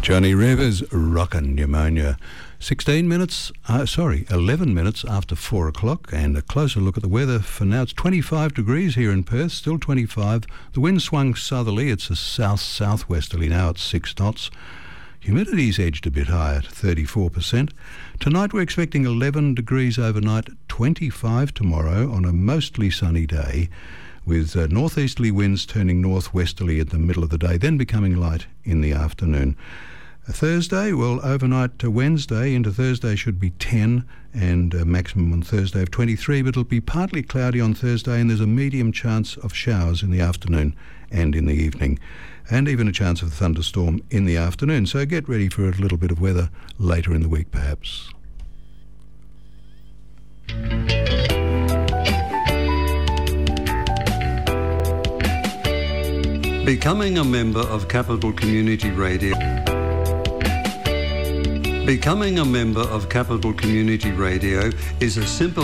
Johnny Rivers, Rockin' Pneumonia. 11 minutes after 4 o'clock, and a closer look at the weather for now. It's 25 degrees here in Perth, still 25. The wind swung southerly. It's a south-southwesterly now at 6 knots. Humidity's edged a bit higher at 34%. Tonight we're expecting 11 degrees overnight, 25 tomorrow on a mostly sunny day, with northeasterly winds turning northwesterly at the middle of the day, then becoming light in the afternoon. Thursday, well, overnight to Wednesday into Thursday should be 10, and a maximum on Thursday of 23, but it'll be partly cloudy on Thursday, and there's a medium chance of showers in the afternoon and in the evening, and even a chance of a thunderstorm in the afternoon. So get ready for a little bit of weather later in the week, perhaps. Becoming a member of Capital Community Radio. Becoming a member of Capital Community Radio is a simple